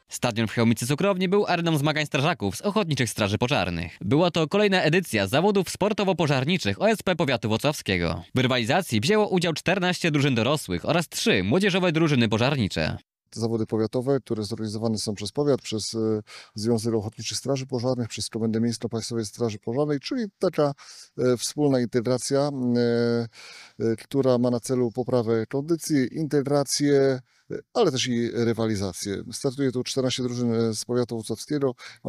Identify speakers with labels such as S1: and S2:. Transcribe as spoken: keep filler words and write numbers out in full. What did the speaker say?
S1: Stadion w Chełmicy-Cukrowni był areną zmagań strażaków z Ochotniczych Straży Pożarnych. Była to kolejna edycja zawodów sportowo-pożarniczych O S P Powiatu Włocławskiego. W rywalizacji wzięło udział czternaście drużyn dorosłych oraz trzy młodzieżowe drużyny pożarnicze.
S2: Zawody powiatowe, które zorganizowane są przez powiat, przez Związek Ochotniczych Straży Pożarnych, przez Komendę Miejską Państwowej Straży Pożarnej, czyli taka e, wspólna integracja, e, e, która ma na celu poprawę kondycji, integrację, e, ale też i rywalizację. Startuje tu czternaście drużyn z powiatu włocławskiego.